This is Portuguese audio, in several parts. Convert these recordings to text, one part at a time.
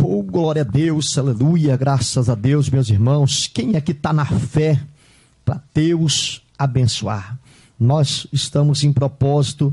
Oh, glória a Deus, aleluia, graças a Deus, meus irmãos. Quem é que está na fé para Deus abençoar? Nós estamos em propósito,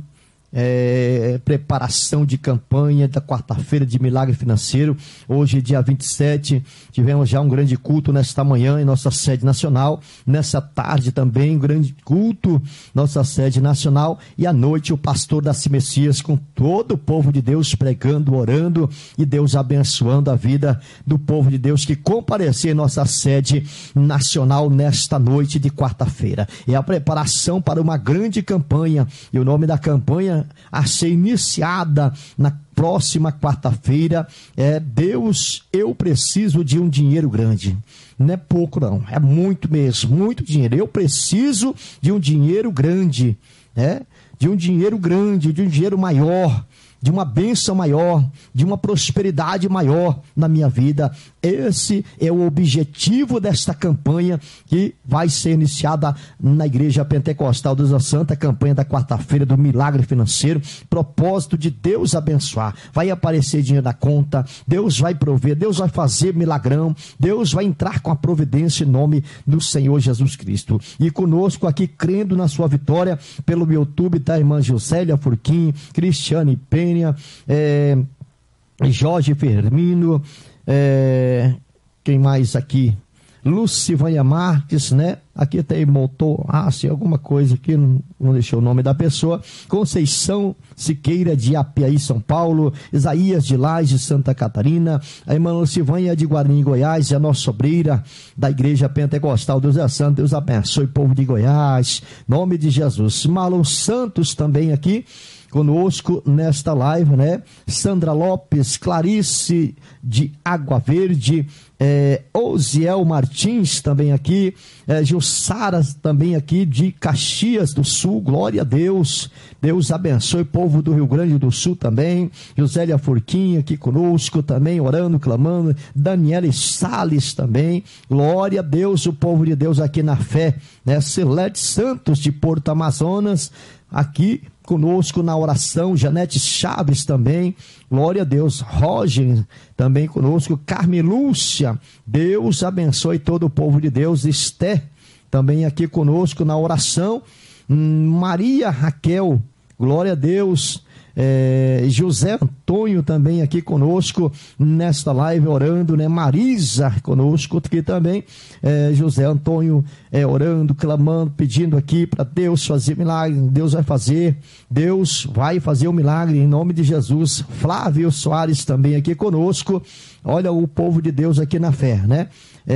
preparação de campanha da quarta-feira de milagre financeiro. Hoje, dia 27, tivemos já um grande culto nesta manhã em nossa sede nacional. Nessa tarde também um grande culto, nossa sede nacional. E à noite o pastor Daci Messias com todo o povo de Deus pregando, orando e Deus abençoando a vida do povo de Deus que comparecer em nossa sede nacional nesta noite de quarta-feira. É a preparação para uma grande campanha, e o nome da campanha a ser iniciada na próxima quarta-feira é: Deus, eu preciso de um dinheiro grande. Não é pouco não, é muito mesmo, muito dinheiro. Eu preciso de um dinheiro grande, de um dinheiro grande, de um dinheiro maior, de uma bênção maior, de uma prosperidade maior na minha vida. Esse é o objetivo desta campanha que vai ser iniciada na Igreja Pentecostal Deus da Santa, a campanha da quarta-feira do milagre financeiro. Propósito de Deus abençoar. Vai aparecer dinheiro na conta, Deus vai prover, Deus vai fazer milagrão, Deus vai entrar com a providência em nome do Senhor Jesus Cristo. E conosco aqui, crendo na sua vitória, pelo YouTube, da irmã Josélia Furquim, Cristiane Penha, Jorge Firmino, quem mais aqui? Lucivânia Marques, né? Aqui tem alguma coisa aqui, não deixou o nome da pessoa. Conceição Siqueira de Apiaí, São Paulo. Isaías de Laje, Santa Catarina. A irmã Lucivânia de Guarani, Goiás, é a nossa obreira da Igreja Pentecostal Deus é Santo. Deus abençoe o povo de Goiás, nome de Jesus. Marlon Santos também aqui conosco nesta live, né? Sandra Lopes, Clarice de Água Verde, Osiel Martins também aqui, Jussara também aqui de Caxias do Sul. Glória a Deus, Deus abençoe o povo do Rio Grande do Sul também. Josélia Furquinha aqui conosco também, orando, clamando. Daniele Salles também, glória a Deus, o povo de Deus aqui na fé, né? Celeste Santos de Porto Amazonas aqui conosco na oração. Janete Chaves também, glória a Deus. Roger também conosco. Carmen Lúcia, Deus abençoe todo o povo de Deus. Esté também aqui conosco na oração. Maria Raquel, glória a Deus. José Antônio também aqui conosco nesta live orando, né? Marisa conosco aqui também, José Antônio orando, clamando, pedindo aqui para Deus fazer milagre. Deus vai fazer um milagre em nome de Jesus. Flávio Soares também aqui conosco. Olha o povo de Deus aqui na fé, né?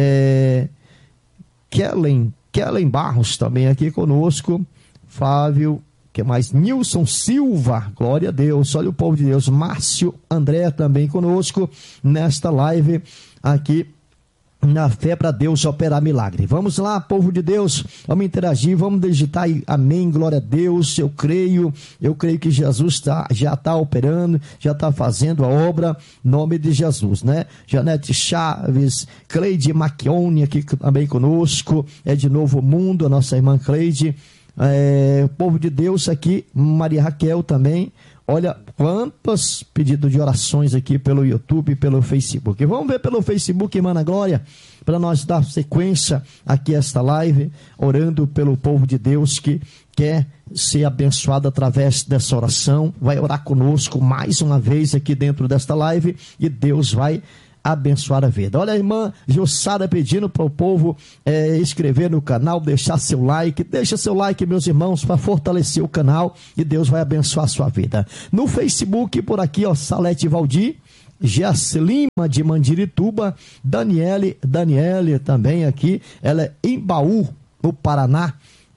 Kellen Barros também aqui conosco. Flávio, que mais? Nilson Silva, glória a Deus. Olha o povo de Deus. Márcio André também conosco nesta live aqui na fé para Deus operar milagre. Vamos lá, povo de Deus, vamos interagir, vamos digitar aí, amém, glória a Deus. Eu creio que Jesus já está operando, já está fazendo a obra, em nome de Jesus, né? Janete Chaves, Cleide Macchione aqui também conosco, de Novo Mundo, a nossa irmã Cleide. O povo de Deus aqui, Maria Raquel também. Olha quantos pedidos de orações aqui pelo YouTube e pelo Facebook. Vamos ver pelo Facebook, irmã Ana Glória, para nós dar sequência aqui a esta live, orando pelo povo de Deus que quer ser abençoado através dessa oração. Vai orar conosco mais uma vez aqui dentro desta live e Deus vai abençoar a vida. Olha a irmã Jussara pedindo para o povo inscrever no canal, deixar seu like. Deixa seu like, meus irmãos, para fortalecer o canal e Deus vai abençoar a sua vida. No Facebook, por aqui, Salete Valdir, Lima de Mandirituba, Daniele também aqui, ela é em Baú, no Paraná,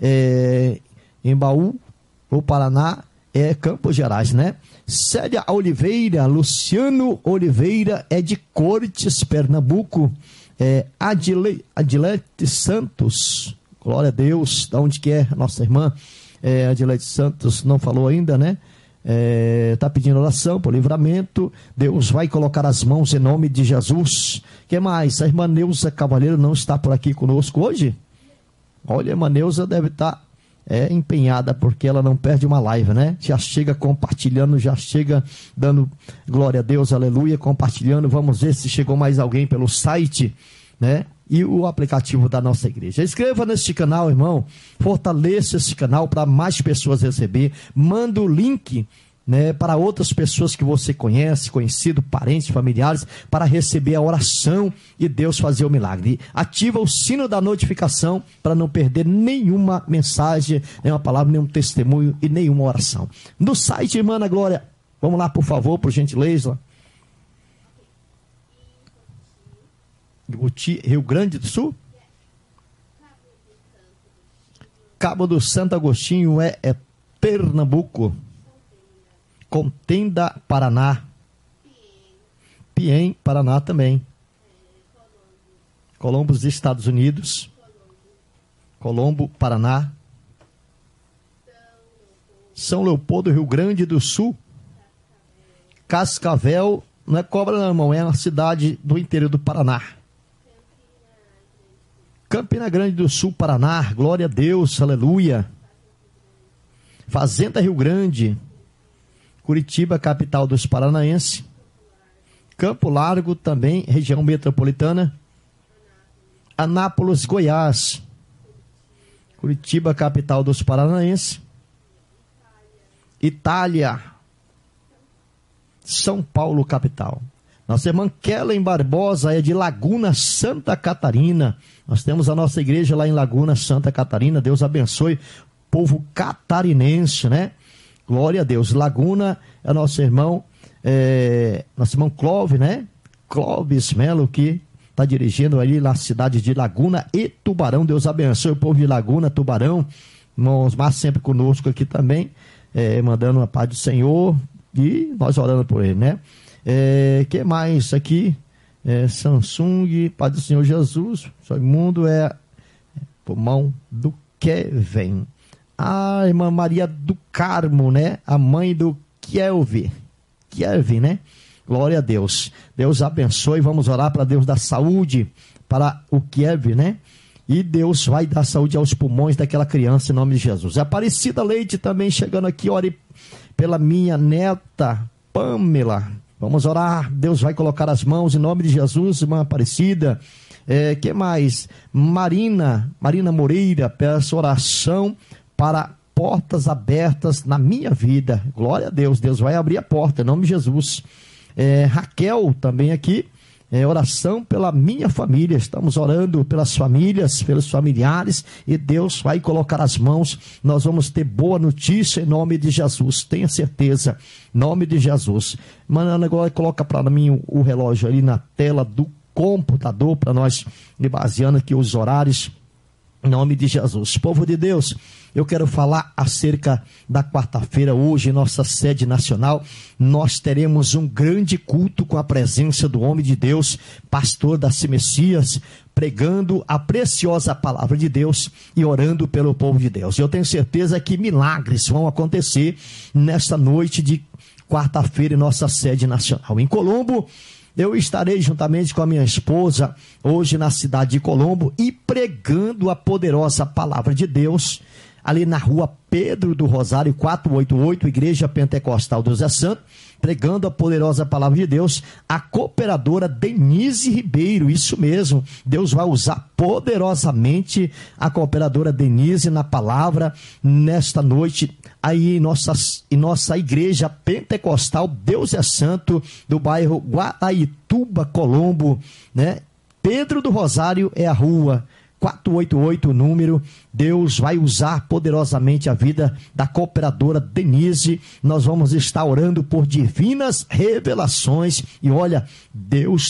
Campos Gerais, né? Célia Oliveira, Luciano Oliveira de Cortes, Pernambuco. Adilete Santos, glória a Deus, da onde que é nossa irmã? Adilete Santos não falou ainda, né? Está pedindo oração por livramento. Deus vai colocar as mãos em nome de Jesus. Que mais? A irmã Neuza Cavaleiro não está por aqui conosco hoje? Olha, a irmã Neuza deve estar é empenhada, porque ela não perde uma live, né? Já chega compartilhando, já chega dando glória a Deus, aleluia, compartilhando. Vamos ver se chegou mais alguém pelo site, né? E o aplicativo da nossa igreja. Inscreva neste canal, irmão. Fortaleça esse canal para mais pessoas receber. Manda o link, né, para outras pessoas que você conhece, conhecido, parentes, familiares, para receber a oração e Deus fazer o milagre. Ativa o sino da notificação para não perder nenhuma mensagem, nenhuma palavra, nenhum testemunho e nenhuma oração. No site, irmã Ana Glória, vamos lá, por favor, por gentileza. Rio Grande do Sul? Cabo do Santo Agostinho é Pernambuco. Contenda, Paraná. Piém, Paraná também. Colombo, dos Estados Unidos. Colombo, Paraná. São Leopoldo, Rio Grande do Sul. Cascavel, não é Cobra não, irmão, é uma cidade do interior do Paraná. Campina Grande do Sul, Paraná, glória a Deus, aleluia. Fazenda Rio Grande. Curitiba, capital dos paranaenses. Campo Largo, também, região metropolitana. Anápolis, Goiás. Curitiba, capital dos paranaenses. Itália. São Paulo, capital. Nossa irmã Kellen Barbosa é de Laguna, Santa Catarina. Nós temos a nossa igreja lá em Laguna, Santa Catarina. Deus abençoe o povo catarinense, né? Glória a Deus. Laguna é nosso irmão Clóvis, né? Clóvis Melo, que está dirigindo ali na cidade de Laguna e Tubarão. Deus abençoe o povo de Laguna, Tubarão. Irmãos, mas sempre conosco aqui também, mandando a paz do Senhor e nós orando por ele, né? Que mais aqui? Samsung, paz do Senhor Jesus. Só imundo é pulmão do Kevin. A irmã Maria do Carmo, né? A mãe do Kelvin, né? Glória a Deus. Deus abençoe. Vamos orar para Deus dar saúde para o Kelvin, né? E Deus vai dar saúde aos pulmões daquela criança em nome de Jesus. Aparecida Leite também chegando aqui. Ore pela minha neta Pamela. Vamos orar. Deus vai colocar as mãos em nome de Jesus, irmã Aparecida. Que mais? Marina Moreira, peço oração para portas abertas na minha vida. Glória a Deus, Deus vai abrir a porta em nome de Jesus. Raquel também aqui, oração pela minha família. Estamos orando pelas famílias, pelos familiares, e Deus vai colocar as mãos. Nós vamos ter boa notícia em nome de Jesus, tenha certeza, em nome de Jesus. Mano, agora coloca para mim o relógio ali na tela do computador, para nós ir baseando aqui os horários, em nome de Jesus. Povo de Deus, eu quero falar acerca da quarta-feira. Hoje, em nossa sede nacional, nós teremos um grande culto com a presença do homem de Deus, pastor Darcy Messias, pregando a preciosa palavra de Deus e orando pelo povo de Deus. Eu tenho certeza que milagres vão acontecer nesta noite de quarta-feira em nossa sede nacional. Em Colombo, eu estarei juntamente com a minha esposa hoje na cidade de Colombo e pregando a poderosa palavra de Deus ali na rua Pedro do Rosário 488, Igreja Pentecostal Deus é Santo, pregando a poderosa palavra de Deus, a cooperadora Denise Ribeiro. Isso mesmo, Deus vai usar poderosamente a cooperadora Denise na palavra nesta noite aí em nossa igreja pentecostal Deus é Santo, do bairro Guaraituba, Colombo, né? Pedro do Rosário é a rua 488, o número. Deus vai usar poderosamente a vida da cooperadora Denise. Nós vamos estar orando por divinas revelações e olha, Deus